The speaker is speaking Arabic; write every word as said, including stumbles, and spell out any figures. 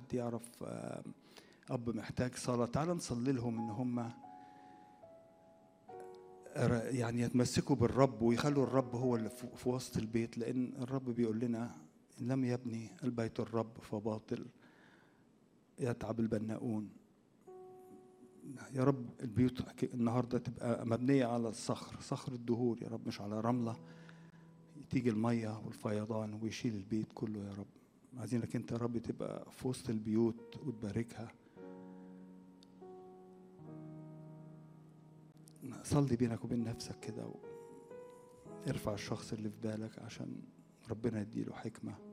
حد يعرف اب محتاج صلاه، تعال نصلي لهم ان هم يعني يتمسكوا بالرب ويخلوا الرب هو اللي في وسط البيت، لان الرب بيقول لنا ان لم يبني البيت الرب فباطل يتعب البناؤون. يا رب البيوت النهارده تبقى مبنيه على الصخر، صخر الدهور يا رب، مش على رمله تيجي الميه والفيضان ويشيل البيت كله. يا رب عايزينك انت يا رب تبقى في وسط البيوت وتباركها. صلي بينك وبين نفسك كده، ارفع الشخص اللي في بالك عشان ربنا يديله حكمه.